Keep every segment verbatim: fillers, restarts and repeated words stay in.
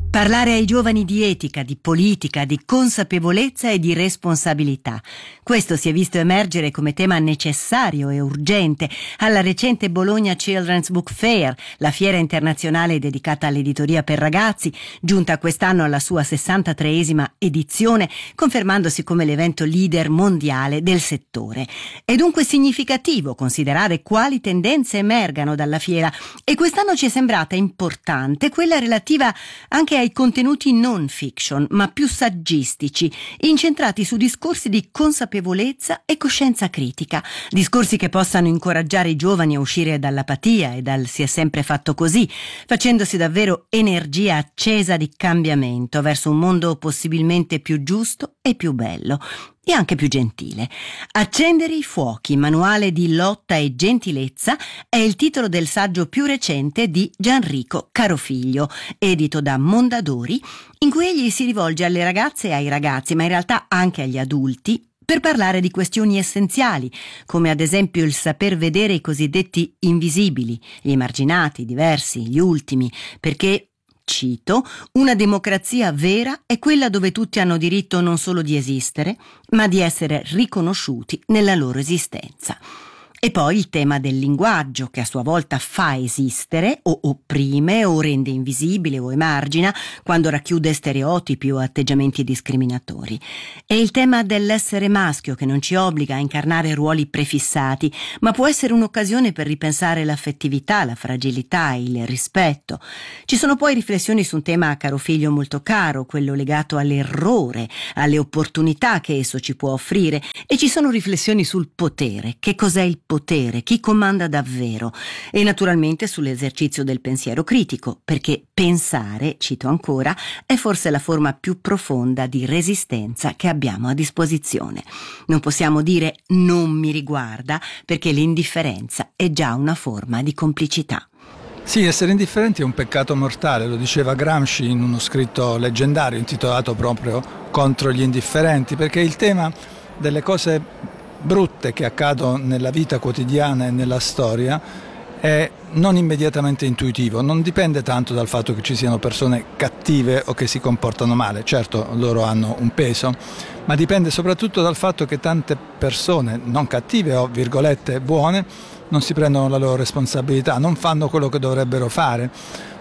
Parlare ai giovani di etica, di politica, di consapevolezza e di responsabilità. Questo si è visto emergere come tema necessario e urgente alla recente Bologna Children's Book Fair, la fiera internazionale dedicata all'editoria per ragazzi, giunta quest'anno alla sua sessantatreesima edizione, confermandosi come l'evento leader mondiale del settore. È dunque significativo considerare quali tendenze emergano dalla fiera e quest'anno ci è sembrata importante quella relativa anche ai contenuti non fiction, ma più saggistici, incentrati su discorsi di consapevolezza e coscienza critica, discorsi che possano incoraggiare i giovani a uscire dall'apatia e dal "si è sempre fatto così", facendosi davvero energia accesa di cambiamento verso un mondo possibilmente più giusto e più bello. E anche più gentile. Accendere i fuochi, manuale di lotta e gentilezza, è il titolo del saggio più recente di Gianrico Carofiglio, edito da Mondadori, in cui egli si rivolge alle ragazze e ai ragazzi, ma in realtà anche agli adulti, per parlare di questioni essenziali, come ad esempio il saper vedere i cosiddetti invisibili, gli emarginati, i diversi, gli ultimi, perché, cito, una democrazia vera è quella dove tutti hanno diritto non solo di esistere, ma di essere riconosciuti nella loro esistenza. E poi il tema del linguaggio, che a sua volta fa esistere, o opprime, o rende invisibile, o emargina, quando racchiude stereotipi o atteggiamenti discriminatori. E il tema dell'essere maschio, che non ci obbliga a incarnare ruoli prefissati, ma può essere un'occasione per ripensare l'affettività, la fragilità, il rispetto. Ci sono poi riflessioni su un tema a Carofiglio molto caro, quello legato all'errore, alle opportunità che esso ci può offrire, e ci sono riflessioni sul potere, che cos'è il potere, chi comanda davvero, e naturalmente sull'esercizio del pensiero critico, perché pensare, cito ancora, è forse la forma più profonda di resistenza che abbiamo a disposizione. Non possiamo dire "non mi riguarda", perché l'indifferenza è già una forma di complicità. Sì, essere indifferenti è un peccato mortale, lo diceva Gramsci in uno scritto leggendario intitolato proprio Contro gli indifferenti, perché il tema delle cose brutte che accadono nella vita quotidiana e nella storia è non immediatamente intuitivo, non dipende tanto dal fatto che ci siano persone cattive o che si comportano male, certo loro hanno un peso, ma dipende soprattutto dal fatto che tante persone non cattive o virgolette buone non si prendono la loro responsabilità, non fanno quello che dovrebbero fare,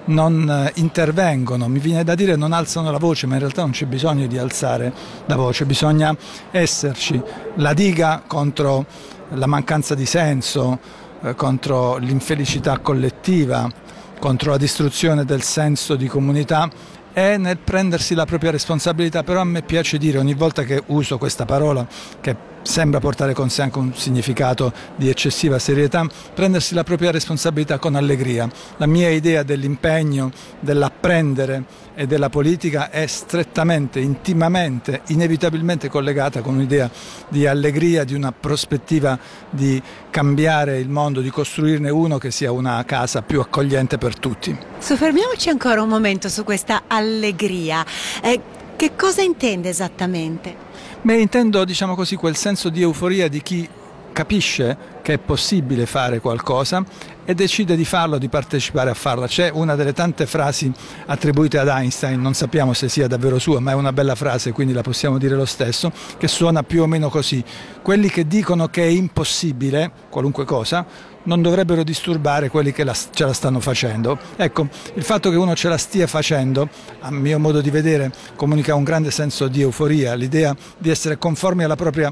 non intervengono, mi viene da dire non alzano la voce, ma in realtà non c'è bisogno di alzare la voce, bisogna esserci. La diga contro la mancanza di senso, eh, contro l'infelicità collettiva, contro la distruzione del senso di comunità è nel prendersi la propria responsabilità. Però a me piace dire, ogni volta che uso questa parola che sembra portare con sé anche un significato di eccessiva serietà, prendersi la propria responsabilità con allegria. La mia idea dell'impegno, dell'apprendere e della politica è strettamente, intimamente, inevitabilmente collegata con un'idea di allegria, di una prospettiva di cambiare il mondo, di costruirne uno che sia una casa più accogliente per tutti. Soffermiamoci ancora un momento su questa allegria. Eh, che cosa intende esattamente? Beh, intendo, diciamo così, quel senso di euforia di chi capisce che è possibile fare qualcosa e decide di farlo, di partecipare a farla. C'è una delle tante frasi attribuite ad Einstein, non sappiamo se sia davvero sua, ma è una bella frase, quindi la possiamo dire lo stesso, che suona più o meno così: quelli che dicono che è impossibile qualunque cosa non dovrebbero disturbare quelli che la, ce la stanno facendo. Ecco, il fatto che uno ce la stia facendo, a mio modo di vedere, comunica un grande senso di euforia, l'idea di essere conformi alla propria,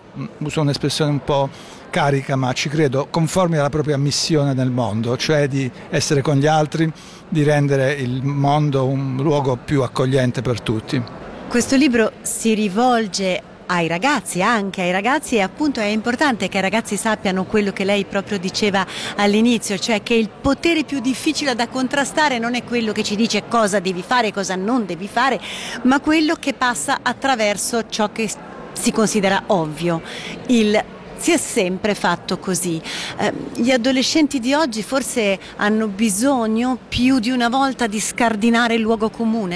uso un'espressione un po' carica, ma ci credo, conformi alla propria missione nel mondo, cioè di essere con gli altri, di rendere il mondo un luogo più accogliente per tutti. Questo libro si rivolge ai ragazzi, anche ai ragazzi, e appunto è importante che i ragazzi sappiano quello che lei proprio diceva all'inizio, cioè che il potere più difficile da contrastare non è quello che ci dice cosa devi fare e cosa non devi fare, ma quello che passa attraverso ciò che si considera ovvio, il si è sempre fatto così. Eh, gli adolescenti di oggi forse hanno bisogno più di una volta di scardinare il luogo comune?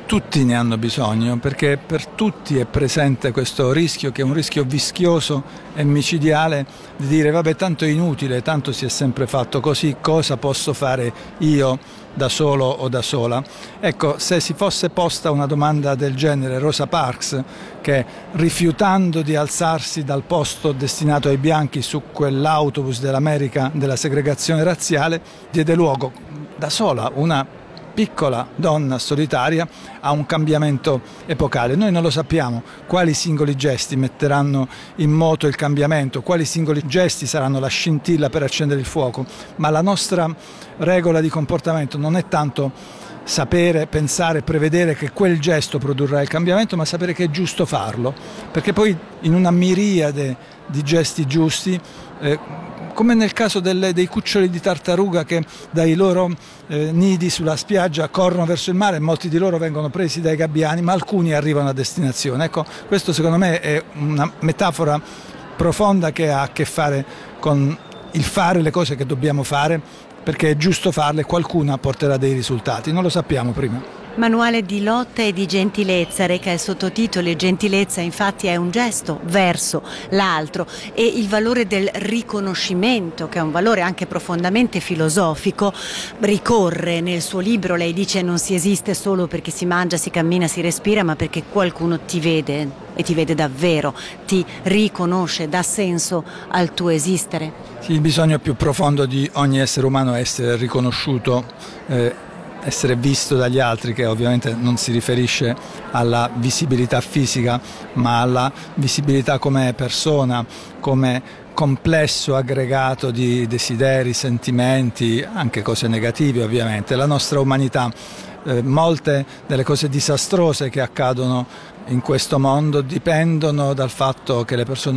tutti ne hanno bisogno, perché per tutti è presente questo rischio, che è un rischio vischioso e micidiale, di dire vabbè, tanto è inutile, tanto si è sempre fatto così, cosa posso fare io da solo o da sola? Ecco, se si fosse posta una domanda del genere, Rosa Parks, che rifiutando di alzarsi dal posto destinato ai bianchi su quell'autobus dell'America della segregazione razziale, diede luogo da sola, una piccola donna solitaria, a un cambiamento epocale. Noi non lo sappiamo quali singoli gesti metteranno in moto il cambiamento, quali singoli gesti saranno la scintilla per accendere il fuoco, ma la nostra regola di comportamento non è tanto sapere, pensare, prevedere che quel gesto produrrà il cambiamento, ma sapere che è giusto farlo, perché poi in una miriade di gesti giusti, eh, come nel caso delle, dei cuccioli di tartaruga che dai loro eh, nidi sulla spiaggia corrono verso il mare, molti di loro vengono presi dai gabbiani, ma alcuni arrivano a destinazione. Ecco, questo secondo me è una metafora profonda che ha a che fare con il fare le cose che dobbiamo fare, perché è giusto farle, qualcuna porterà dei risultati, non lo sappiamo prima. Manuale di lotta e di gentilezza reca il sottotitolo e gentilezza infatti è un gesto verso l'altro, e il valore del riconoscimento, che è un valore anche profondamente filosofico, ricorre nel suo libro. Lei dice: non si esiste solo perché si mangia, si cammina, si respira, ma perché qualcuno ti vede e ti vede davvero, ti riconosce, dà senso al tuo esistere. Sì, il bisogno più profondo di ogni essere umano è essere riconosciuto, eh, essere visto dagli altri, che ovviamente non si riferisce alla visibilità fisica, ma alla visibilità come persona, come complesso aggregato di desideri, sentimenti, anche cose negative ovviamente. La nostra umanità, eh, molte delle cose disastrose che accadono in questo mondo dipendono dal fatto che le persone